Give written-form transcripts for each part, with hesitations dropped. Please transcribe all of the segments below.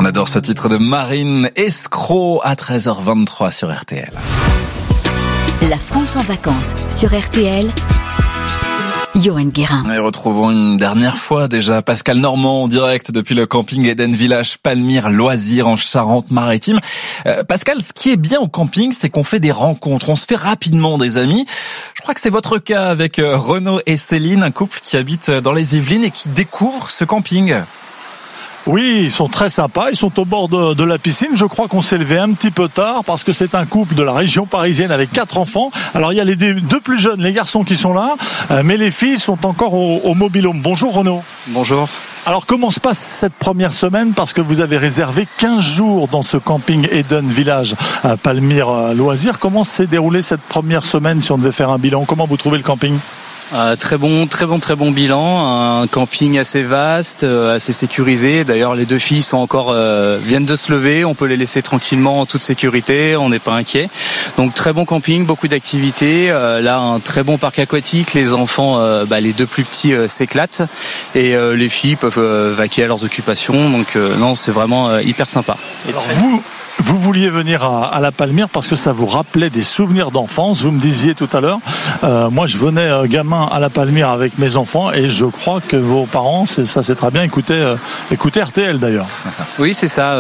On adore ce titre de Marine, Escroc, à 13h23 sur RTL. La France en vacances sur RTL. Johan Guérin. Et retrouvons une dernière fois déjà Pascal Normand en direct depuis le camping Eden Village Palmyre Loisirs en Charente-Maritime. Pascal, ce qui est bien au camping, c'est qu'on fait des rencontres, on se fait rapidement des amis. Je crois que c'est votre cas avec Renaud et Céline, un couple qui habite dans les Yvelines et qui découvre ce camping. Oui, ils sont très sympas, ils sont au bord de la piscine. Je crois qu'on s'est levé un petit peu tard parce que c'est un couple de la région parisienne avec 4 enfants. Alors il y a les 2 plus jeunes, les garçons qui sont là, mais les filles sont encore au mobil-home. Bonjour Renaud. Bonjour. Alors comment se passe cette première semaine, parce que vous avez réservé 15 jours dans ce camping Eden Village à Palmyre Loisirs. Comment s'est déroulée cette première semaine si on devait faire un bilan? Comment vous trouvez le camping? Très bon bilan, un camping assez vaste, assez sécurisé. D'ailleurs, les 2 filles sont viennent de se lever, on peut les laisser tranquillement en toute sécurité, on n'est pas inquiet. Donc très bon camping, beaucoup d'activités. Là, un très bon parc aquatique. Les enfants, les 2 plus petits s'éclatent et les filles peuvent vaquer à leurs occupations. Donc non, c'est vraiment hyper sympa. Alors vous vouliez venir à la Palmyre parce que ça vous rappelait des souvenirs d'enfance. Vous me disiez tout à l'heure, moi je venais gamin à la Palmyre avec mes enfants et je crois que vos parents, ça c'est très bien, écoutez RTL d'ailleurs. Oui, c'est ça.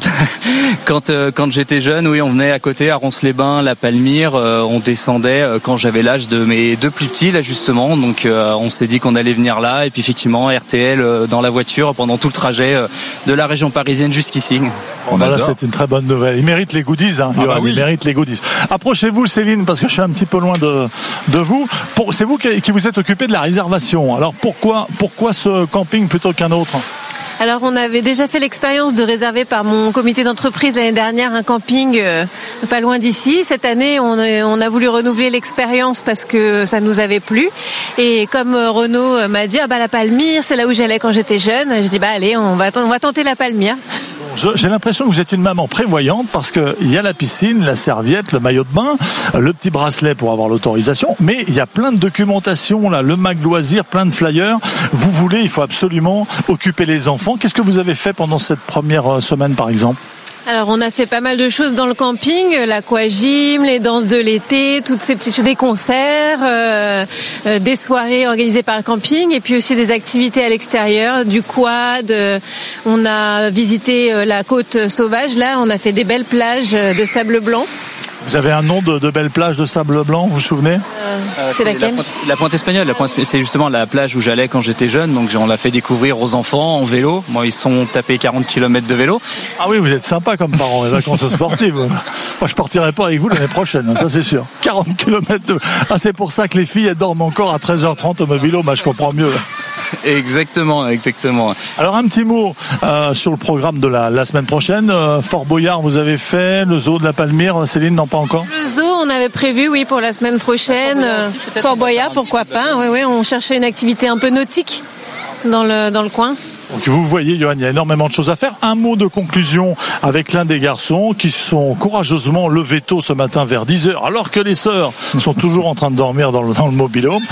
Quand j'étais jeune, oui, on venait à côté à Ronces-les-Bains, la Palmyre. On descendait quand j'avais l'âge de mes 2 plus petits là justement. Donc on s'est dit qu'on allait venir là et puis effectivement RTL dans la voiture pendant tout le trajet de la région parisienne jusqu'ici. Bon, là c'est une très bonne nouvelle. Il mérite les goodies, hein. Il mérite les goodies. Approchez-vous Céline, parce que je suis un petit peu loin de vous. C'est vous qui vous êtes occupé de la réservation. Alors pourquoi ce camping plutôt qu'un autre? Alors on avait déjà fait l'expérience de réserver par mon comité d'entreprise l'année dernière un camping pas loin d'ici. Cette année on a voulu renouveler l'expérience parce que ça nous avait plu. Et comme Renaud m'a dit la Palmyre c'est là où j'allais quand j'étais jeune, je dis allez on va tenter la Palmyre. J'ai l'impression que vous êtes une maman prévoyante parce que il y a la piscine, la serviette, le maillot de bain, le petit bracelet pour avoir l'autorisation, mais il y a plein de documentation là, le mag loisir, plein de flyers. Il faut absolument occuper les enfants. Qu'est-ce que vous avez fait pendant cette première semaine par exemple? Alors on a fait pas mal de choses dans le camping, l'aquagym, les danses de l'été, toutes ces petites choses, des concerts, des soirées organisées par le camping et puis aussi des activités à l'extérieur, du quad. On a visité la côte sauvage, là on a fait des belles plages de sable blanc. Vous avez un nom de belles plages de sable blanc, vous vous souvenez? C'est laquelle? La Pointe Espagnole. C'est justement la plage où j'allais quand j'étais jeune, donc on l'a fait découvrir aux enfants en vélo. Moi, ils sont tapés 40 km de vélo. Ah oui, vous êtes sympa comme parents, les vacances sportives. Moi, je partirai pas avec vous l'année prochaine, ça c'est sûr. 40 km de... c'est pour ça que les filles, elles dorment encore à 13h30 au mobilo, je comprends mieux. Exactement. Alors un petit mot sur le programme de la semaine prochaine. Fort Boyard, vous avez fait le zoo de la Palmyre. Céline, non pas encore? Le zoo, on avait prévu, oui, pour la semaine prochaine. Fort Boyard, pourquoi pas? Oui, on cherchait une activité un peu nautique dans le coin. Donc vous voyez, Johan, il y a énormément de choses à faire. Un mot de conclusion avec l'un des garçons qui sont courageusement levés tôt ce matin vers 10h, alors que les sœurs sont toujours en train de dormir dans le mobil-home.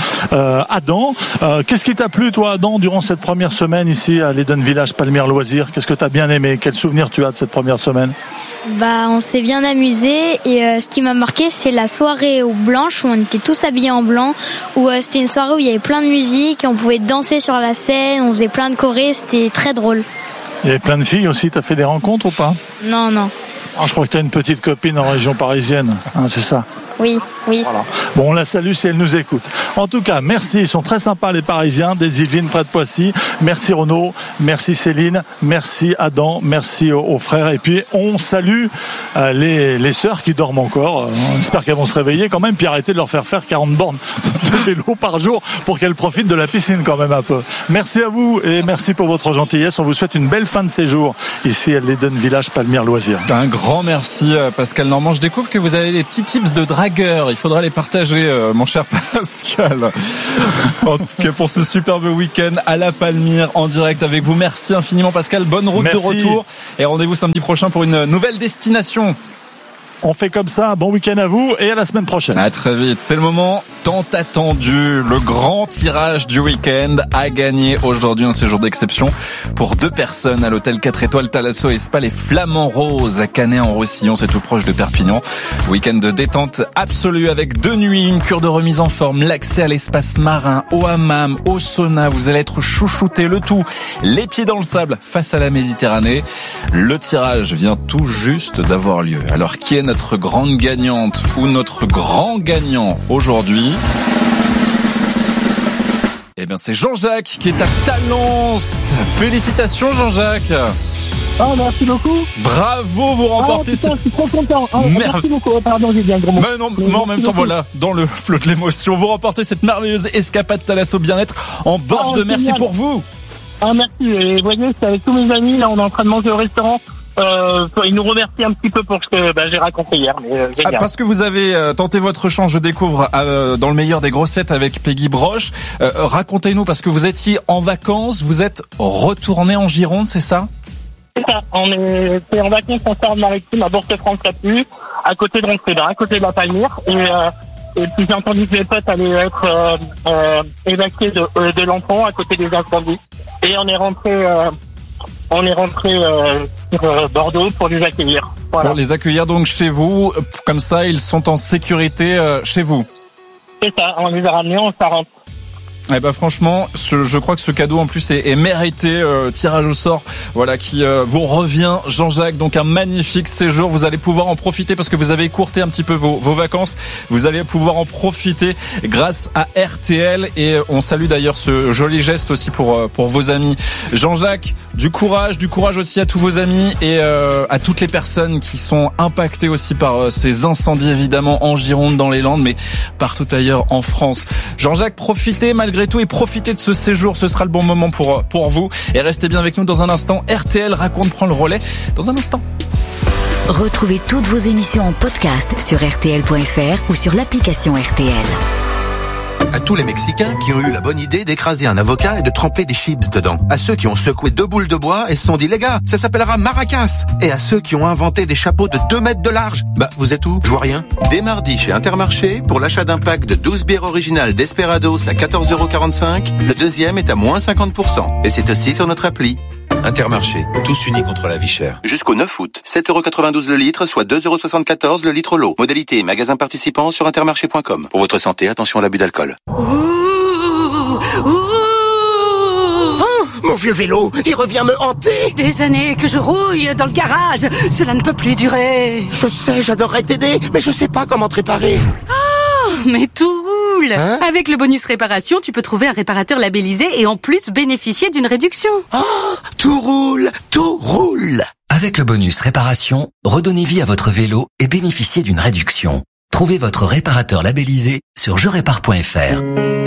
Adam, qu'est-ce qui t'a plu, toi, Adam, durant cette première semaine ici à l'Eden Village Palmyre Loisirs? Qu'est-ce que tu as bien aimé? Quel souvenir tu as de cette première semaine? On s'est bien amusé et ce qui m'a marqué, c'est la soirée blanche où on était tous habillés en blanc, où c'était une soirée où il y avait plein de musique et on pouvait danser sur la scène, on faisait plein de chorés, c'était très drôle. Il y avait plein de filles aussi, t'as fait des rencontres ou pas? Non. Je crois que t'as une petite copine en région parisienne, c'est ça? Oui. Voilà. Bon, on la salue si elle nous écoute. En tout cas, merci. Ils sont très sympas, les Parisiens, des Yvelines près de Poissy. Merci Renaud, merci Céline, merci Adam, merci aux frères. Et puis, on salue les sœurs qui dorment encore. On espère qu'elles vont se réveiller quand même, puis arrêter de leur faire 40 bornes de vélo par jour pour qu'elles profitent de la piscine quand même un peu. Merci à vous et merci pour votre gentillesse. On vous souhaite une belle fin de séjour ici à l'Eden Village Palmyre Loisirs. Un grand merci Pascal Normand. Je découvre que vous avez des petits tips de dragueur. Il faudra les partager, mon cher Pascal. En tout cas, pour ce superbe week-end à la Palmyre en direct avec vous. Merci infiniment Pascal. Bonne route de retour et rendez-vous samedi prochain pour une nouvelle destination. On fait comme ça. Bon week-end à vous et à la semaine prochaine. À très vite. C'est le moment tant attendu. Le grand tirage du week-end a gagné aujourd'hui un séjour d'exception pour 2 personnes à l'hôtel 4 étoiles Thalasso et Spa les Flamands Roses à Canet-en-Roussillon. C'est tout proche de Perpignan. Week-end de détente absolue avec 2 nuits, une cure de remise en forme, l'accès à l'espace marin, au hammam, au sauna. Vous allez être chouchouté, le tout les pieds dans le sable face à la Méditerranée. Le tirage vient tout juste d'avoir lieu. Alors qui est notre grande gagnante ou notre grand gagnant aujourd'hui? Eh bien, c'est Jean-Jacques qui est à Talence. Félicitations, Jean-Jacques. Oh, merci beaucoup. Bravo, vous remportez. Je suis trop content. Merci beaucoup. Pardon, j'ai dit un gros mot. Mais non, en même temps, voilà, dans le flot de l'émotion, vous remportez cette merveilleuse escapade Thalasso Bien-être en bord de mer. C'est pour vous. Merci. Et vous voyez, c'est avec tous mes amis. Là, on est en train de manger au restaurant. Ils nous remercient un petit peu pour ce que j'ai raconté hier. Mais, parce que vous avez tenté votre chance, je découvre, dans le meilleur des grossettes avec Peggy Broche. Racontez-nous, parce que vous étiez en vacances, vous êtes retourné en Gironde, c'est ça? C'est ça. On était en vacances en Seine-Maritime à Bourg-de-France-la-Pluie, à côté de Roncesvalles, à côté de la Palmyre. Et puis j'ai entendu que les potes allaient être évacués de l'enfant à côté des incendies. Et on est rentré sur Bordeaux pour les accueillir. Voilà. Pour les accueillir donc chez vous, comme ça ils sont en sécurité chez vous. C'est ça, on les a ramenés en Charente. Eh ben franchement, je crois que ce cadeau en plus est mérité. Tirage au sort, voilà, qui vous revient, Jean-Jacques. Donc un magnifique séjour. Vous allez pouvoir en profiter parce que vous avez écourté un petit peu vos vacances. Vous allez pouvoir en profiter grâce à RTL. Et on salue d'ailleurs ce joli geste aussi pour vos amis. Jean-Jacques, du courage aussi à tous vos amis et à toutes les personnes qui sont impactées aussi par ces incendies, évidemment en Gironde, dans les Landes, mais partout ailleurs en France. Jean-Jacques, profitez malgré tout et profitez de ce séjour, ce sera le bon moment pour vous. Et restez bien avec nous dans un instant. RTL raconte, prend le relais dans un instant. Retrouvez toutes vos émissions en podcast sur rtl.fr ou sur l'application RTL. À tous les Mexicains qui ont eu la bonne idée d'écraser un avocat et de tremper des chips dedans. À ceux qui ont secoué 2 boules de bois et se sont dit, les gars, ça s'appellera maracas. Et à ceux qui ont inventé des chapeaux de 2 mètres de large. Vous êtes où? Je vois rien. Dès mardi chez Intermarché, pour l'achat d'un pack de 12 bières originales Desperados à 14,45 €, le deuxième est à moins 50%. Et c'est aussi sur notre appli. Intermarché, tous unis contre la vie chère. Jusqu'au 9 août, 7,92 € le litre, soit 2,74 € le litre l'eau. Modalité et magasin participant sur intermarché.com. Pour votre santé, attention à l'abus d'alcool. Mon vieux vélo, il revient me hanter. Des années que je rouille dans le garage, cela ne peut plus durer. Je sais, j'adorerais t'aider, mais je sais pas comment te réparer. Oh, mais tout roule. Avec le bonus réparation, tu peux trouver un réparateur labellisé et en plus bénéficier d'une réduction. Oh, tout roule, tout roule. Avec le bonus réparation, redonnez vie à votre vélo et bénéficiez d'une réduction. Trouvez votre réparateur labellisé sur jerépare.fr.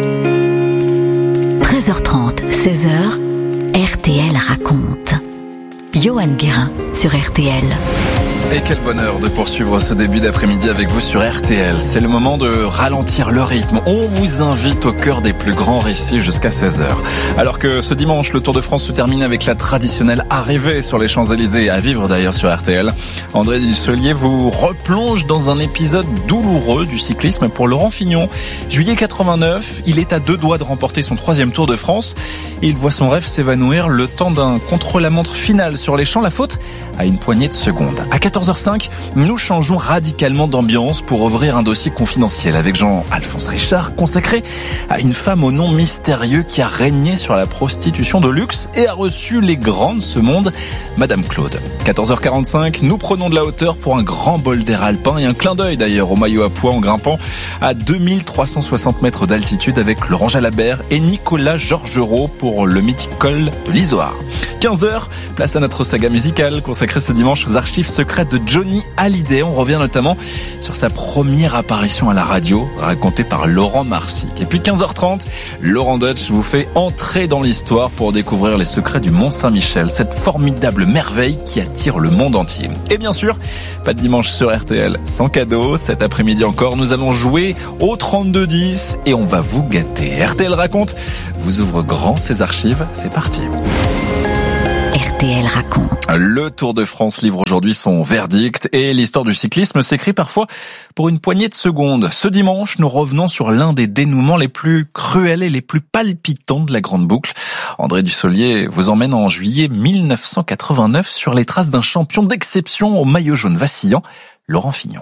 13h30, 16h, RTL raconte. Johan Guérin sur RTL. Et quel bonheur de poursuivre ce début d'après-midi avec vous sur RTL. C'est le moment de ralentir le rythme. On vous invite au cœur des plus grands récits jusqu'à 16h. Alors que ce dimanche, le Tour de France se termine avec la traditionnelle arrivée sur les Champs-Élysées, à vivre d'ailleurs sur RTL. André Dusselier vous replonge dans un épisode douloureux du cyclisme pour Laurent Fignon. Juillet 89, il est à 2 doigts de remporter son 3e Tour de France. Il voit son rêve s'évanouir le temps d'un contre-la-montre final sur les champs. La faute à une poignée de secondes. À 14h05, nous changeons radicalement d'ambiance pour ouvrir un dossier confidentiel avec Jean-Alphonse Richard consacré à une femme au nom mystérieux qui a régné sur la prostitution de luxe et a reçu les grands de ce monde, Madame Claude. 14h45, nous prenons de la hauteur pour un grand bol d'air alpin et un clin d'œil d'ailleurs au maillot à pois en grimpant à 2360 mètres d'altitude avec Laurent Jalabert et Nicolas Georgerot pour le mythique col de l'Isoire. 15h, place à notre saga musicale consacrée ce dimanche aux archives secrètes de Johnny Hallyday. On revient notamment sur sa première apparition à la radio, racontée par Laurent Marsic. Et puis 15h30, Laurent Deutsch vous fait entrer dans l'histoire pour découvrir les secrets du Mont Saint-Michel, cette formidable merveille qui attire le monde entier. Et bien sûr, pas de dimanche sur RTL sans cadeau. Cet après-midi encore, nous allons jouer au 32-10 et on va vous gâter. RTL raconte, vous ouvre grand ses archives, c'est parti. RTL raconte. Le Tour de France livre aujourd'hui son verdict et l'histoire du cyclisme s'écrit parfois pour une poignée de secondes. Ce dimanche, nous revenons sur l'un des dénouements les plus cruels et les plus palpitants de la Grande Boucle. André Dussolier vous emmène en juillet 1989 sur les traces d'un champion d'exception au maillot jaune vacillant, Laurent Fignon.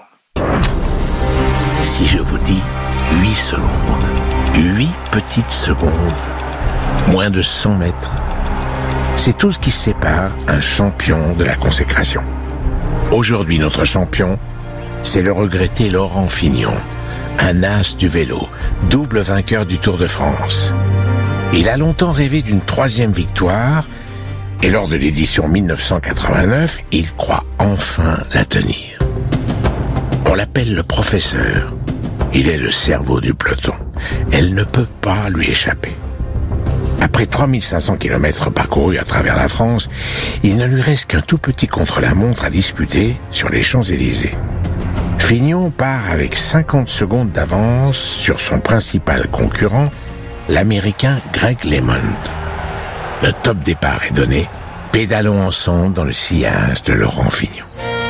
Si je vous dis 8 secondes, 8 petites secondes, moins de 100 mètres, c'est tout ce qui sépare un champion de la consécration. Aujourd'hui, notre champion, c'est le regretté Laurent Fignon, un as du vélo, double vainqueur du Tour de France. Il a longtemps rêvé d'une 3e victoire, et lors de l'édition 1989, il croit enfin la tenir. On l'appelle le professeur. Il est le cerveau du peloton. Elle ne peut pas lui échapper. Après 3500 km parcourus à travers la France, il ne lui reste qu'un tout petit contre-la-montre à disputer sur les Champs-Élysées. Fignon part avec 50 secondes d'avance sur son principal concurrent, l'Américain Greg LeMond. Le top départ est donné, pédalons ensemble dans le sillage de Laurent Fignon.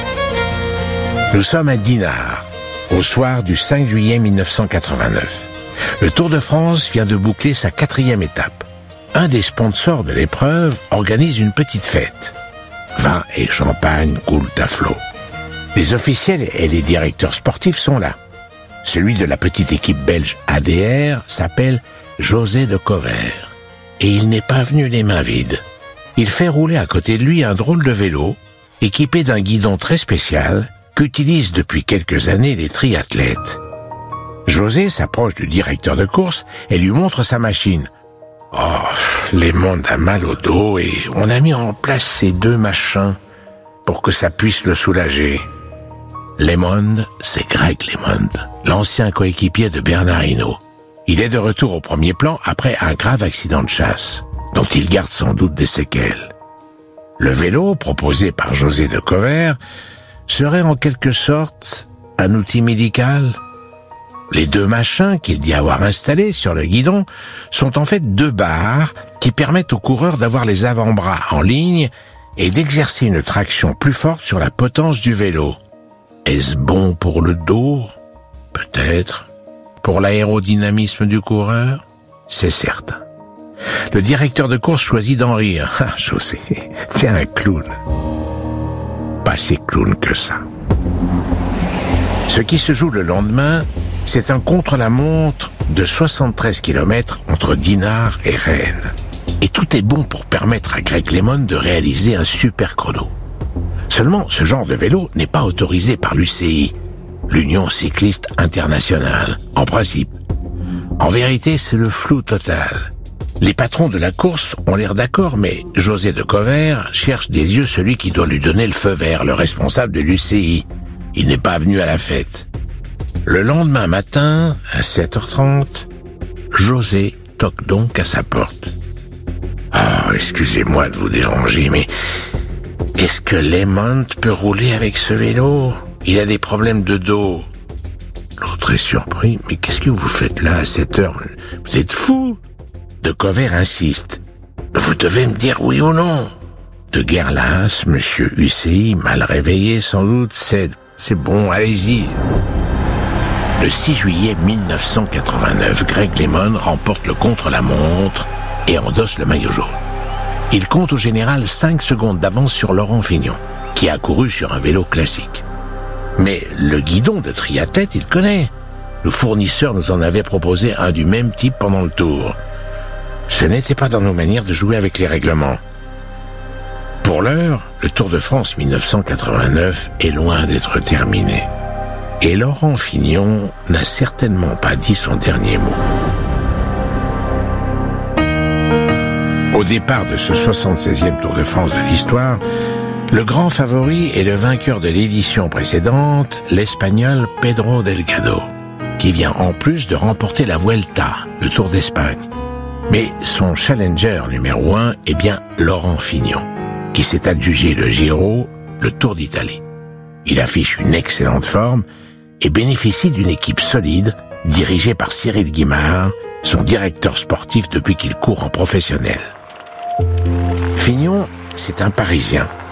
Nous sommes à Dinard, au soir du 5 juillet 1989. Le Tour de France vient de boucler sa 4e étape. Un des sponsors de l'épreuve organise une petite fête. Vin et champagne coulent à flot. Les officiels et les directeurs sportifs sont là. Celui de la petite équipe belge ADR s'appelle José de Cover. Et il n'est pas venu les mains vides. Il fait rouler à côté de lui un drôle de vélo, équipé d'un guidon très spécial, qu'utilisent depuis quelques années les triathlètes. José s'approche du directeur de course et lui montre sa machine. Oh, LeMond a mal au dos et on a mis en place ces 2 machins pour que ça puisse le soulager. LeMond, c'est Greg LeMond, l'ancien coéquipier de Bernard Hinault. Il est de retour au premier plan après un grave accident de chasse, dont il garde sans doute des séquelles. Le vélo, proposé par José de Cover, serait en quelque sorte un outil médical. Les 2 machins qu'il dit avoir installés sur le guidon sont en fait 2 barres qui permettent aux coureurs d'avoir les avant-bras en ligne et d'exercer une traction plus forte sur la potence du vélo. Est-ce bon pour le dos? Peut-être. Pour l'aérodynamisme du coureur? C'est certain. Le directeur de course choisit d'en rire. Ah, José, t'es un clown. Pas si clown que ça. Ce qui se joue le lendemain, c'est un contre-la-montre de 73 km entre Dinard et Rennes. Et tout est bon pour permettre à Greg LeMond de réaliser un super chrono. Seulement, ce genre de vélo n'est pas autorisé par l'UCI, l'Union cycliste internationale, en principe. En vérité, c'est le flou total. Les patrons de la course ont l'air d'accord, mais José de Cover cherche des yeux celui qui doit lui donner le feu vert, le responsable de l'UCI. Il n'est pas venu à la fête. Le lendemain matin, à 7h30, José toque donc à sa porte. « Oh, excusez-moi de vous déranger, mais est-ce que LeMond peut rouler avec ce vélo? Il a des problèmes de dos. » L'autre est surpris. « Mais qu'est-ce que vous faites là à 7h? Vous êtes fou ?» De Cover insiste. « Vous devez me dire oui ou non. » De guerre lasse, monsieur UCI, mal réveillé sans doute, cède. « C'est bon, allez-y. » Le 6 juillet 1989, Greg LeMond remporte le contre-la-montre et endosse le maillot jaune. Il compte au général 5 secondes d'avance sur Laurent Fignon, qui a couru sur un vélo classique. Mais le guidon de triathlète, il connaît. Le fournisseur nous en avait proposé un du même type pendant le tour. Ce n'était pas dans nos manières de jouer avec les règlements. Pour l'heure, le Tour de France 1989 est loin d'être terminé. Et Laurent Fignon n'a certainement pas dit son dernier mot. Au départ de ce 76e Tour de France de l'histoire, le grand favori est le vainqueur de l'édition précédente, l'Espagnol Pedro Delgado, qui vient en plus de remporter la Vuelta, le Tour d'Espagne. Mais son challenger numéro 1 est bien Laurent Fignon, qui s'est adjugé le Giro, le Tour d'Italie. Il affiche une excellente forme et bénéficie d'une équipe solide, dirigée par Cyril Guimard, son directeur sportif depuis qu'il court en professionnel. Fignon, c'est un Parisien,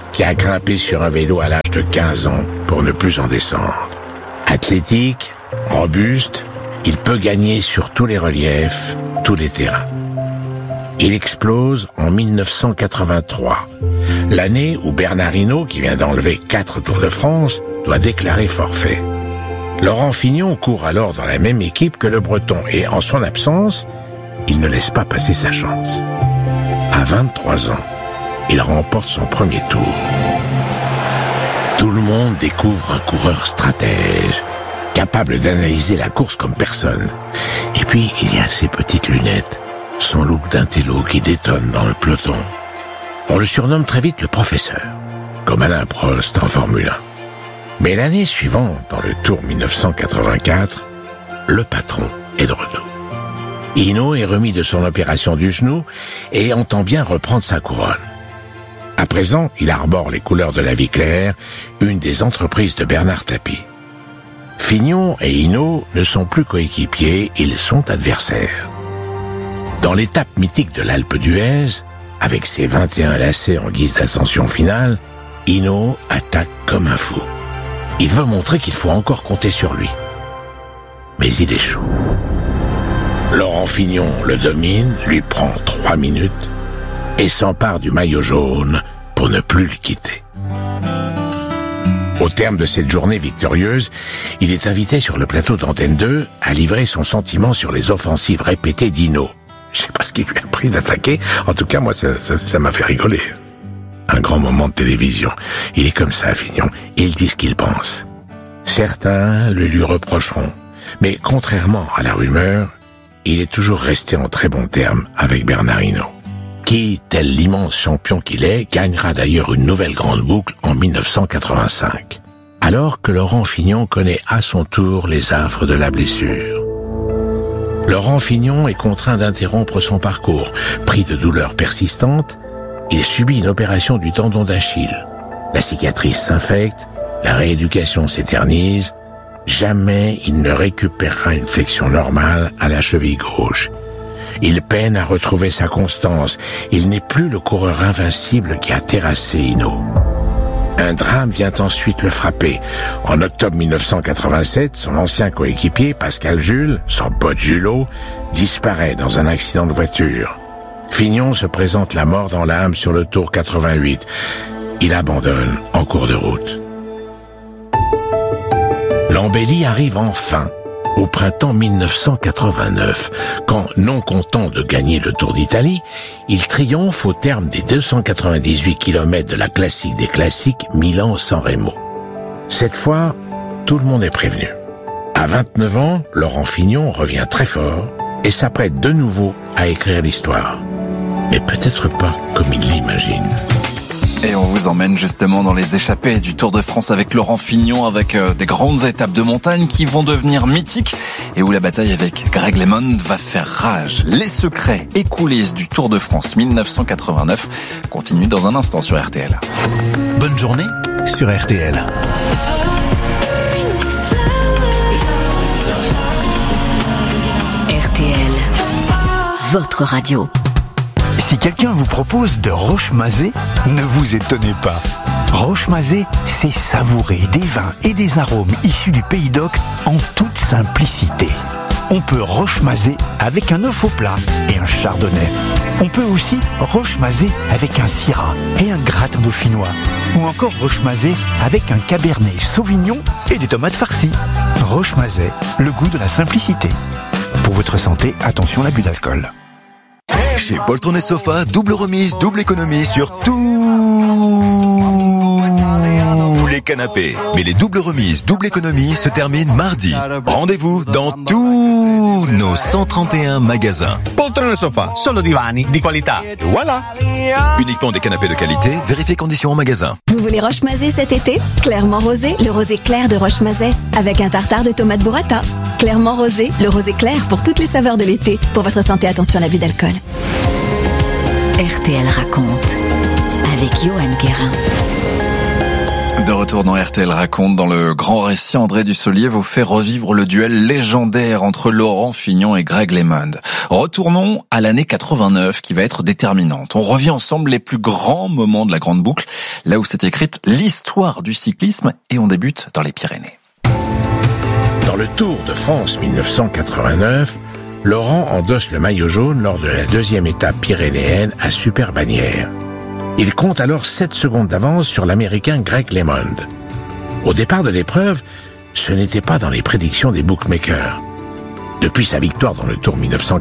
qui a grimpé sur un vélo à l'âge de 15 ans pour ne plus en descendre. Athlétique, robuste, il peut gagner sur tous les reliefs, tous les terrains. Il explose en 1983, l'année où Bernard Hinault, qui vient d'enlever 4 Tours de France, doit déclarer forfait. Laurent Fignon court alors dans la même équipe que le Breton et, en son absence, il ne laisse pas passer sa chance. À 23 ans, il remporte son premier tour. Tout le monde découvre un coureur stratège, capable d'analyser la course comme personne. Et puis, il y a ses petites lunettes, son look d'intello qui détonne dans le peloton. On le surnomme très vite le professeur, comme Alain Prost en Formule 1. Mais l'année suivante, dans le Tour 1984, le patron est de retour. Hinault est remis de son opération du genou et entend bien reprendre sa couronne. À présent, il arbore les couleurs de la Vie Claire, une des entreprises de Bernard Tapie. Fignon et Hinault ne sont plus coéquipiers, ils sont adversaires. Dans l'étape mythique de l'Alpe d'Huez, avec ses 21 lacets en guise d'ascension finale, Hinault attaque comme un fou. Il veut montrer qu'il faut encore compter sur lui. Mais il échoue. Laurent Fignon le domine, lui prend 3 minutes et s'empare du maillot jaune pour ne plus le quitter. Au terme de cette journée victorieuse, il est invité sur le plateau d'Antenne 2 à livrer son sentiment sur les offensives répétées d'Hinault. Je sais pas ce qui lui a pris d'attaquer, en tout cas moi ça m'a fait rigoler. Un grand moment de télévision. Il est comme ça, Fignon. Il dit ce qu'il pense. Certains le lui reprocheront. Mais contrairement à la rumeur, il est toujours resté en très bons termes avec Bernard Hinault, qui, tel l'immense champion qu'il est, gagnera d'ailleurs une nouvelle grande boucle en 1985. Alors que Laurent Fignon connaît à son tour les affres de la blessure. Laurent Fignon est contraint d'interrompre son parcours. Pris de douleurs persistantes, il subit une opération du tendon d'Achille. La cicatrice s'infecte, la rééducation s'éternise. Jamais il ne récupérera une flexion normale à la cheville gauche. Il peine à retrouver sa constance. Il n'est plus le coureur invincible qui a terrassé Hinault. Un drame vient ensuite le frapper. En octobre 1987, son ancien coéquipier, Pascal Jules, son pote Julot, disparaît dans un accident de voiture. Fignon se présente la mort dans l'âme sur le Tour 88. Il abandonne en cours de route. L'embellie arrive enfin, au printemps 1989, quand, non content de gagner le Tour d'Italie, il triomphe au terme des 298 km de la classique des classiques Milan-San Remo. Cette fois, tout le monde est prévenu. À 29 ans, Laurent Fignon revient très fort et s'apprête de nouveau à écrire l'histoire. Mais peut-être pas comme il l'imagine. Et on vous emmène justement dans les échappées du Tour de France avec Laurent Fignon, avec des grandes étapes de montagne qui vont devenir mythiques et où la bataille avec Greg LeMond va faire rage. Les secrets et coulisses du Tour de France 1989 continuent dans un instant sur RTL. Bonne journée sur RTL. RTL, votre radio. Si quelqu'un vous propose de Roche-Mazet, ne vous étonnez pas. Roche-Mazet, c'est savourer des vins et des arômes issus du Pays d'Oc en toute simplicité. On peut Roche-Mazet avec un œuf au plat et un chardonnay. On peut aussi Roche-Mazet avec un syrah et un gratin dauphinois. Ou encore Roche-Mazet avec un cabernet sauvignon et des tomates farcies. Roche-Mazet, le goût de la simplicité. Pour votre santé, attention à l'abus d'alcool. Chez Poltron et Sofa, double remise, double économie sur tous les canapés. Mais les doubles remises, double économie se terminent mardi. Rendez-vous dans tous nos 131 magasins. Poltron et Sofa, solo divani di qualità. Et voilà. Uniquement des canapés de qualité, vérifiez conditions en magasin. Vous voulez Roche-Mazet cet été? Clairement rosé, le rosé clair de Roche-Mazet, avec un tartare de tomates burrata. Clairement rosé, le rosé clair pour toutes les saveurs de l'été. Pour votre santé, attention à l'abus d'alcool. RTL raconte avec Johan Guérin. De retour dans RTL Raconte, dans le grand récit, André Dussolier vous fait revivre le duel légendaire entre Laurent Fignon et Greg LeMond. Retournons à l'année 89 qui va être déterminante. On revit ensemble les plus grands moments de la Grande Boucle, là où s'est écrite l'histoire du cyclisme, et on débute dans les Pyrénées. Dans le Tour de France 1989, Laurent endosse le maillot jaune lors de la deuxième étape pyrénéenne à Super-Bagnères. Il compte alors 7 secondes d'avance sur l'Américain Greg LeMond. Au départ de l'épreuve, ce n'était pas dans les prédictions des bookmakers. Depuis sa victoire dans le Tour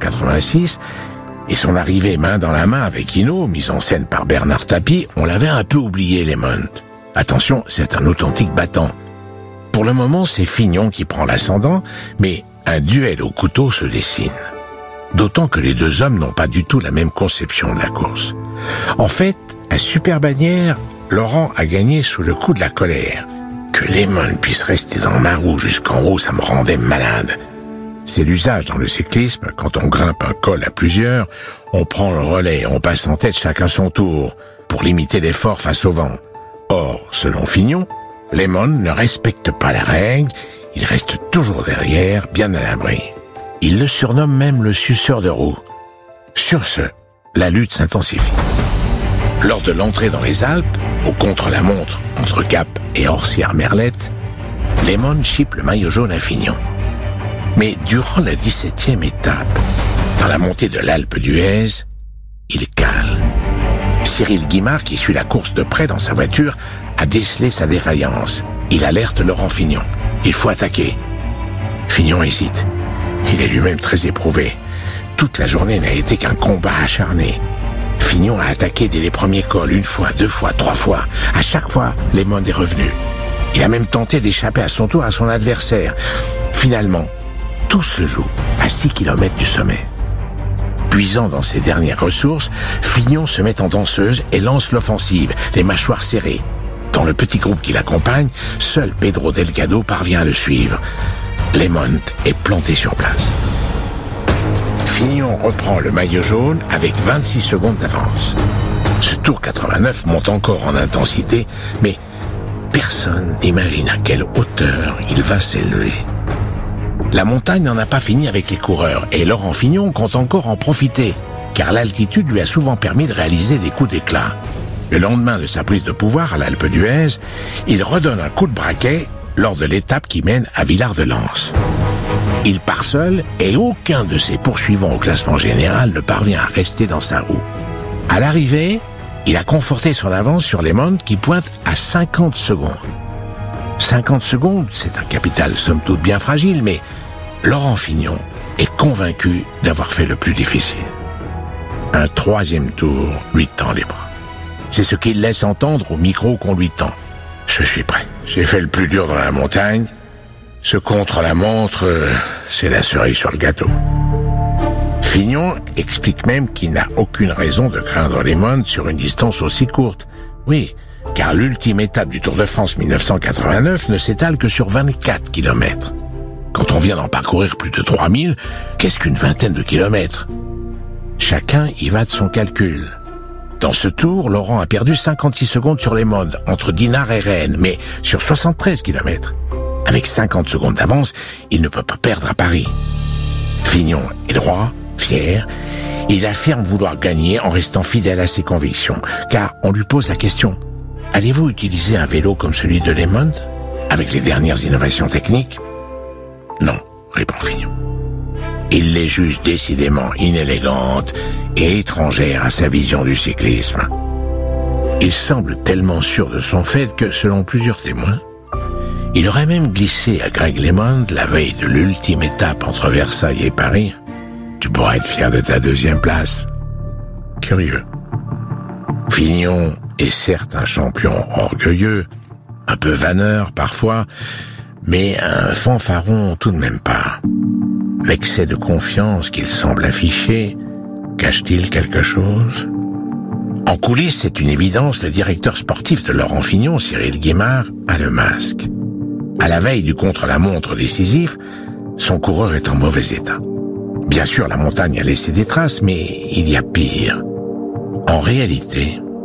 1986 et son arrivée main dans la main avec Hinault, mise en scène par Bernard Tapie, on l'avait un peu oublié LeMond. Attention, c'est un authentique battant. Pour le moment, c'est Fignon qui prend l'ascendant, mais un duel au couteau se dessine. D'autant que les deux hommes n'ont pas du tout la même conception de la course. En fait, à Super-Bagnères, Laurent a gagné sous le coup de la colère. Que LeMond puisse rester dans ma roue jusqu'en haut, ça me rendait malade. C'est l'usage dans le cyclisme, quand on grimpe un col à plusieurs, on prend le relais, on passe en tête chacun son tour, pour limiter l'effort face au vent. Or, selon Fignon, LeMond ne respecte pas la règle, il reste toujours derrière, bien à l'abri. Il le surnomme même le suceur de roue. Sur ce, la lutte s'intensifie. Lors de l'entrée dans les Alpes, au contre-la-montre entre Gap et Orsières-Merlette, LeMond chipe le maillot jaune à Fignon. Mais durant la 17e étape, dans la montée de l'Alpe d'Huez, il cale. Cyril Guimard, qui suit la course de près dans sa voiture, a décelé sa défaillance. Il alerte Laurent Fignon. Il faut attaquer. Fignon hésite. Il est lui-même très éprouvé. Toute la journée n'a été qu'un combat acharné. Fignon a attaqué dès les premiers cols, 1 fois, 2 fois, 3 fois. À chaque fois, LeMond est revenu. Il a même tenté d'échapper à son tour à son adversaire. Finalement, tout se joue à 6 km du sommet. Puisant dans ses dernières ressources, Fignon se met en danseuse et lance l'offensive, les mâchoires serrées. Dans le petit groupe qui l'accompagne, seul Pedro Delgado parvient à le suivre. LeMond est planté sur place. Fignon reprend le maillot jaune avec 26 secondes d'avance. Ce Tour 89 monte encore en intensité, mais personne n'imagine à quelle hauteur il va s'élever. La montagne n'en a pas fini avec les coureurs et Laurent Fignon compte encore en profiter, car l'altitude lui a souvent permis de réaliser des coups d'éclat. Le lendemain de sa prise de pouvoir à l'Alpe d'Huez, il redonne un coup de braquet lors de l'étape qui mène à Villard-de-Lans. Il part seul et aucun de ses poursuivants au classement général ne parvient à rester dans sa roue. À l'arrivée, il a conforté son avance sur LeMond qui pointe à 50 secondes. 50 secondes, c'est un capital somme toute bien fragile, mais Laurent Fignon est convaincu d'avoir fait le plus difficile. Un 3e tour lui tend les bras. C'est ce qu'il laisse entendre au micro qu'on lui tend. « Je suis prêt. J'ai fait le plus dur dans la montagne. Ce contre-la-montre, c'est la cerise sur le gâteau. » Fignon explique même qu'il n'a aucune raison de craindre LeMond sur une distance aussi courte. Oui, car l'ultime étape du Tour de France 1989 ne s'étale que sur 24 kilomètres. Quand on vient d'en parcourir plus de 3000, qu'est-ce qu'une vingtaine de kilomètres? Chacun y va de son calcul. Dans ce tour, Laurent a perdu 56 secondes sur LeMond, entre Dinard et Rennes, mais sur 73 kilomètres. Avec 50 secondes d'avance, il ne peut pas perdre à Paris. Fignon est droit, fier. Il affirme vouloir gagner en restant fidèle à ses convictions, car on lui pose la question « Allez-vous utiliser un vélo comme celui de LeMond, avec les dernières innovations techniques ?» « Non », répond Fignon. Il les juge décidément inélégantes et étrangères à sa vision du cyclisme. Il semble tellement sûr de son fait que, selon plusieurs témoins, il aurait même glissé à Greg LeMond la veille de l'ultime étape entre Versailles et Paris. « Tu pourrais être fier de ta 2e place. » Curieux. Fignon est certes un champion orgueilleux, un peu vanneur parfois, mais un fanfaron tout de même pas. L'excès de confiance qu'il semble afficher cache-t-il quelque chose? En coulisses, c'est une évidence, le directeur sportif de Laurent Fignon, Cyril Guimard, a le masque. À la veille du contre-la-montre décisif, son coureur est en mauvais état. Bien sûr, la montagne a laissé des traces, mais il y a pire. En réalité,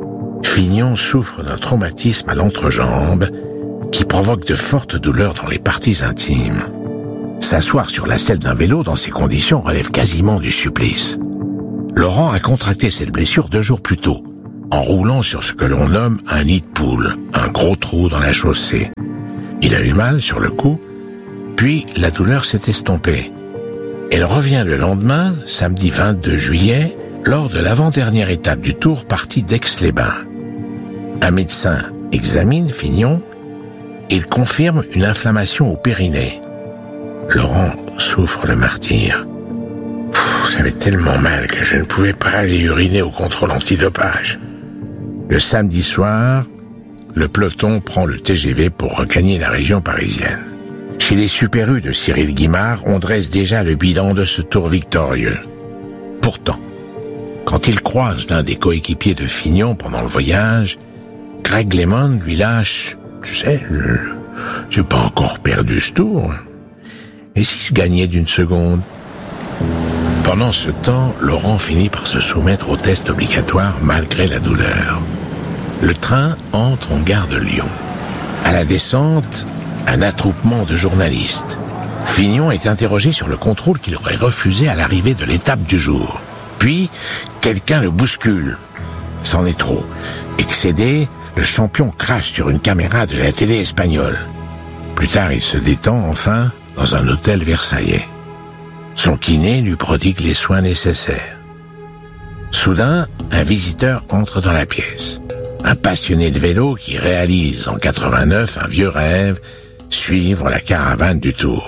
Fignon souffre d'un traumatisme à l'entrejambe qui provoque de fortes douleurs dans les parties intimes. S'asseoir sur la selle d'un vélo dans ces conditions relève quasiment du supplice. Laurent a contracté cette blessure 2 jours plus tôt, en roulant sur ce que l'on nomme un nid de poule, un gros trou dans la chaussée. Il a eu mal sur le cou, puis la douleur s'est estompée. Elle revient le lendemain, samedi 22 juillet, lors de l'avant-dernière étape du Tour parti d'Aix-les-Bains. Un médecin examine Fignon. Il confirme une inflammation au périnée. Laurent souffre le martyre. J'avais tellement mal que je ne pouvais pas aller uriner au contrôle antidopage. Le samedi soir, le peloton prend le TGV pour regagner la région parisienne. Chez les Super U de Cyril Guimard, on dresse déjà le bilan de ce Tour victorieux. Pourtant, quand il croise l'un des coéquipiers de Fignon pendant le voyage, Greg LeMond lui lâche « Tu sais, j'ai pas encore perdu ce tour. Et si je gagnais d'1 seconde ?» Pendant ce temps, Laurent finit par se soumettre au test obligatoire malgré la douleur. Le train entre en gare de Lyon. À la descente, un attroupement de journalistes. Fignon est interrogé sur le contrôle qu'il aurait refusé à l'arrivée de l'étape du jour. Puis, quelqu'un le bouscule. C'en est trop. Excédé, le champion crache sur une caméra de la télé espagnole. Plus tard, il se détend enfin dans un hôtel versaillais. Son kiné lui prodigue les soins nécessaires. Soudain, un visiteur entre dans la pièce. Un passionné de vélo qui réalise en 89 un vieux rêve, suivre la caravane du Tour.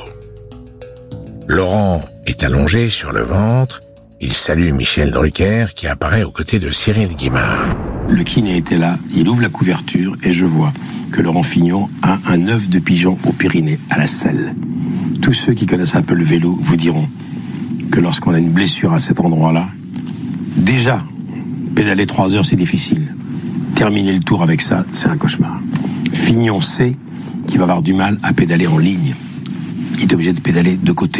Laurent est allongé sur le ventre. Il salue Michel Drucker qui apparaît aux côtés de Cyril Guimard. Le kiné était là, il ouvre la couverture et je vois que Laurent Fignon a un œuf de pigeon au périnée, à la selle. Tous ceux qui connaissent un peu le vélo vous diront que lorsqu'on a une blessure à cet endroit-là, déjà, pédaler 3 heures c'est difficile. Terminer le Tour avec ça, c'est un cauchemar. Fignon sait qu'il va avoir du mal à pédaler en ligne. Il est obligé de pédaler de côté.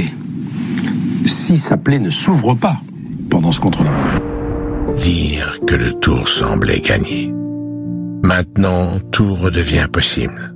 Si sa plaie ne s'ouvre pas pendant ce contre-la-montre. Dire que le Tour semblait gagné. Maintenant, tout redevient possible.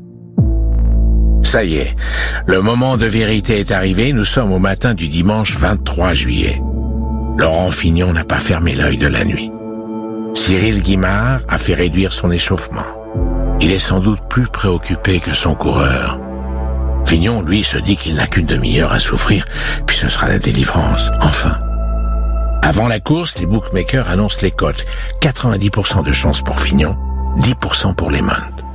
Ça y est, le moment de vérité est arrivé, nous sommes au matin du dimanche 23 juillet. Laurent Fignon n'a pas fermé l'œil de la nuit. Cyril Guimard a fait réduire son échauffement. Il est sans doute plus préoccupé que son coureur. Fignon, lui, se dit qu'il n'a qu'une demi-heure à souffrir, puis ce sera la délivrance, enfin. Avant la course, les bookmakers annoncent les cotes. 90% de chance pour Fignon, 10% pour LeMond.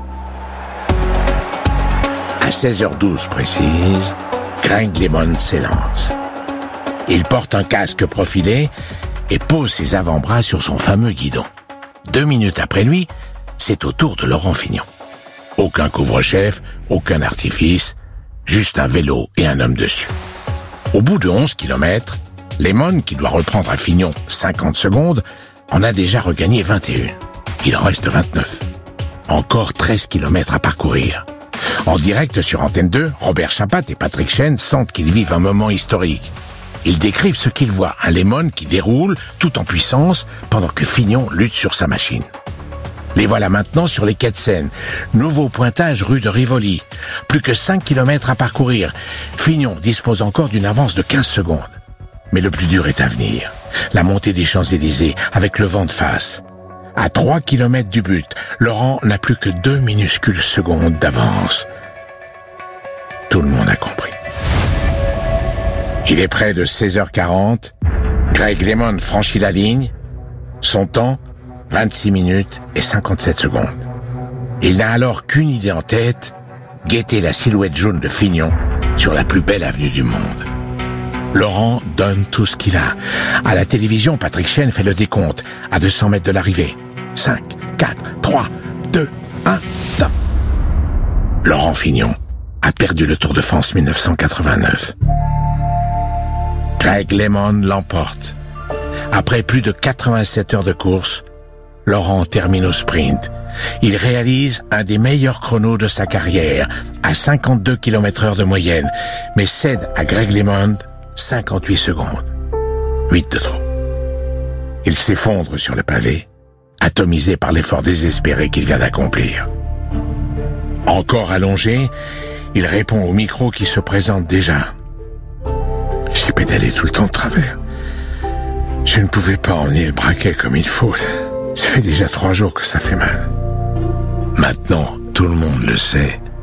À 16h12 précise, Greg LeMond s'élance. Il porte un casque profilé et pose ses avant-bras sur son fameux guidon. 2 minutes après lui, c'est au tour de Laurent Fignon. Aucun couvre-chef, aucun artifice, juste un vélo et un homme dessus. Au bout de 11 kilomètres, LeMond, qui doit reprendre à Fignon 50 secondes, en a déjà regagné 21. Il en reste 29. Encore 13 kilomètres à parcourir. En direct sur Antenne 2, Robert Chapat et Patrick Chen sentent qu'ils vivent un moment historique. Ils décrivent ce qu'ils voient, un LeMond qui déroule, tout en puissance, pendant que Fignon lutte sur sa machine. Les voilà maintenant sur les quais de Seine. Nouveau pointage rue de Rivoli. Plus que 5 kilomètres à parcourir. Fignon dispose encore d'une avance de 15 secondes. Mais le plus dur est à venir. La montée des Champs-Élysées, avec le vent de face. À 3 kilomètres du but, Laurent n'a plus que 2 minuscules secondes d'avance. Tout le monde a compris. Il est près de 16h40. Greg LeMond franchit la ligne. Son temps, 26 minutes et 57 secondes. Il n'a alors qu'une idée en tête, guetter la silhouette jaune de Fignon sur la plus belle avenue du monde. Laurent donne tout ce qu'il a. À la télévision, Patrick Chen fait le décompte à 200 mètres de l'arrivée. 5, 4, 3, 2, 1, top. Laurent Fignon a perdu le Tour de France 1989. Greg LeMond l'emporte. Après plus de 87 heures de course, Laurent termine au sprint. Il réalise un des meilleurs chronos de sa carrière, à 52 km/h de moyenne, mais cède à Greg LeMond 58 secondes. 8 de trop. Il s'effondre sur le pavé, atomisé par l'effort désespéré qu'il vient d'accomplir. Encore allongé, il répond au micro qui se présente déjà. J'ai pédalé tout le temps de travers. Je ne pouvais pas emmener le braquet comme il faut. Ça fait déjà 3 jours que ça fait mal. Maintenant, tout le monde le sait.